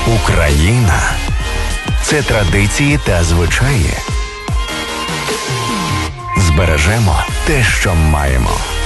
Україна – це традиції та звичаї. Збережемо те, що маємо.